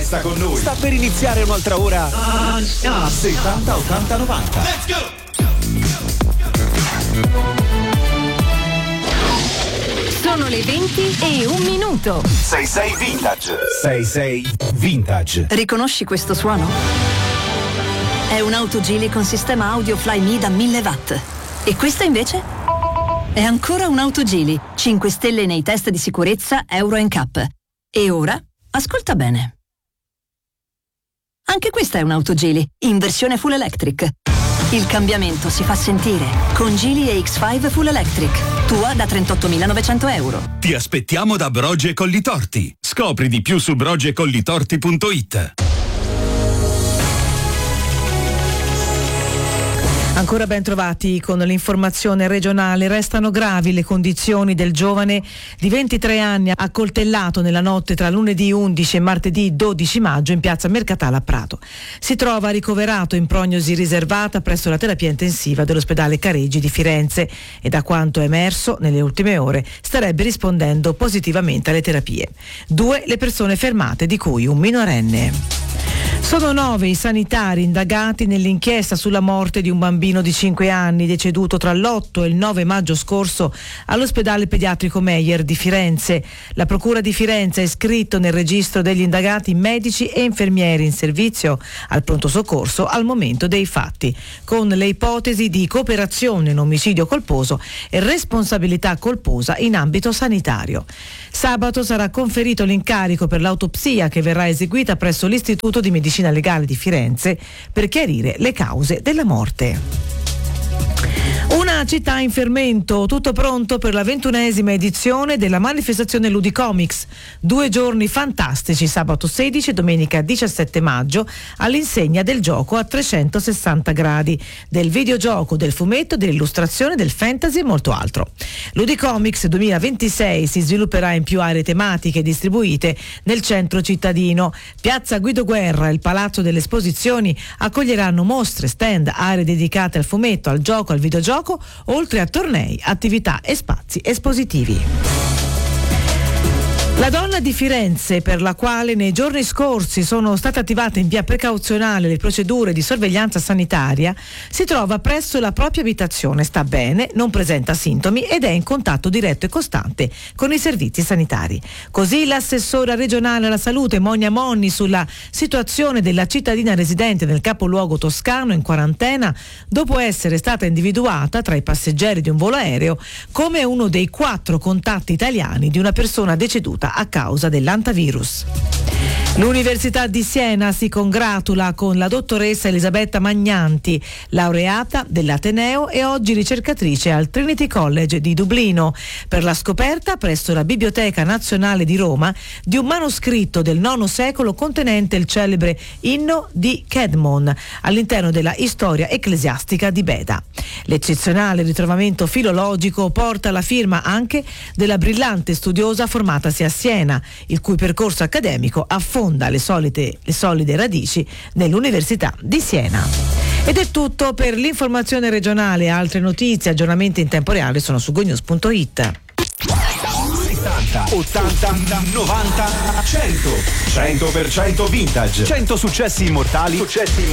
resta con noi. Sta per iniziare un'altra ora. 70, 80, 90. Let's go! Sono le 20 e un minuto. 66 Vintage. 66 Vintage. Riconosci questo suono? È un Auto Geely con sistema audio Flyme da 1000 watt. E questa invece? È ancora un Auto Geely, 5 stelle nei test di sicurezza Euro NCAP. E ora, ascolta bene. Anche questa è un Auto Geely, in versione full electric. Il cambiamento si fa sentire con Geely EX5 Full Electric. Tua da 38.900 euro. Ti aspettiamo da Broge Collitorti. Scopri di più su brogecollitorti.it. Ancora ben trovati con l'informazione regionale. Restano gravi le condizioni del giovane di 23 anni accoltellato nella notte tra lunedì 11 e martedì 12 maggio in piazza Mercatale a Prato. Si trova ricoverato in prognosi riservata presso la terapia intensiva dell'ospedale Careggi di Firenze e, da quanto è emerso nelle ultime ore, starebbe rispondendo positivamente alle terapie. 2 le persone fermate, di cui un minorenne. Sono 9 i sanitari indagati nell'inchiesta sulla morte di un bambino di 5 anni deceduto tra l'8 e il 9 maggio scorso all'ospedale pediatrico Meyer di Firenze. La procura di Firenze ha iscritto nel registro degli indagati medici e infermieri in servizio al pronto soccorso al momento dei fatti, con le ipotesi di cooperazione in omicidio colposo e responsabilità colposa in ambito sanitario. Sabato sarà conferito l'incarico per l'autopsia che verrà eseguita presso l'Istituto di Medicina Legale di Firenze per chiarire le cause della morte. Una città in fermento, tutto pronto per la 21esima edizione della manifestazione Ludicomics. 2 giorni fantastici, sabato 16 e domenica 17 maggio, all'insegna del gioco a 360 gradi, del videogioco, del fumetto, dell'illustrazione, del fantasy e molto altro. Ludicomics 2026 si svilupperà in più aree tematiche distribuite nel centro cittadino. Piazza Guido Guerra e il Palazzo delle Esposizioni accoglieranno mostre, stand, aree dedicate al fumetto, al gioco, al videogioco, oltre a tornei, attività e spazi espositivi. La donna di Firenze, per la quale nei giorni scorsi sono state attivate in via precauzionale le procedure di sorveglianza sanitaria, si trova presso la propria abitazione, sta bene, non presenta sintomi ed è in contatto diretto e costante con i servizi sanitari. Così l'assessora regionale alla salute Monia Monni sulla situazione della cittadina residente nel capoluogo toscano in quarantena dopo essere stata individuata tra i passeggeri di un volo aereo come uno dei 4 contatti italiani di una persona deceduta a causa dell'antivirus. L'Università di Siena si congratula con la dottoressa Elisabetta Magnanti, laureata dell'Ateneo e oggi ricercatrice al Trinity College di Dublino, per la scoperta presso la Biblioteca Nazionale di Roma di un manoscritto del IX secolo contenente il celebre inno di Cedmon all'interno della Storia ecclesiastica di Beda. L'eccezionale ritrovamento filologico porta la firma anche della brillante studiosa formatasi a Siena, il cui percorso accademico affonda le solide radici nell'Università di Siena. Ed è tutto per l'informazione regionale. Altre notizie, aggiornamenti in tempo reale sono su gonews.it. 70, 80, 90, 100. 100% vintage. 100 successi immortali.